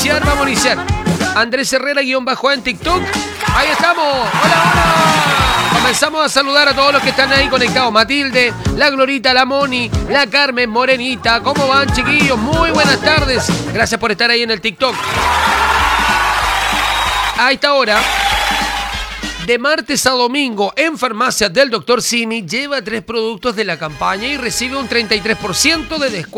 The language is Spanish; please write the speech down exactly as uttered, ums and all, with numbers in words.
iniciar, vamos a iniciar. Andrés Herrera, guión bajo en TikTok. Ahí estamos. Hola, hola. Comenzamos a saludar a todos los que están ahí conectados. Matilde, la Glorita, la Moni, la Carmen Morenita. ¿Cómo van, chiquillos? Muy buenas tardes. Gracias por estar ahí en el TikTok. A esta hora, de martes a domingo, en farmacias del doctor Simi, lleva tres productos de la campaña y recibe un treinta y tres por ciento de descuento.